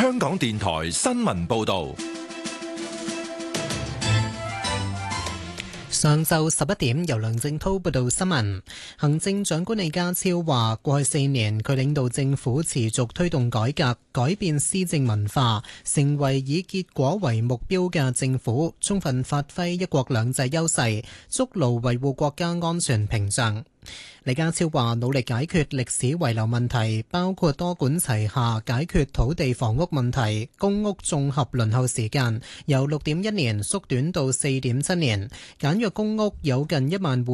香港電台新聞報道。 上晝11點，由梁正滔報道新聞。行政長官李家超話，過去4年佢領導政府持續推動改革，改變施政文化，成為以結果為目標嘅政府，充分發揮一國兩制優勢，築牢維護國家安全屏障。李家超話，努力解決歷史遺留問題，包括多管齊下解決土地房屋問題，公屋綜合輪候時間由6.1年縮短到4.7年，簡約公屋有近1萬戶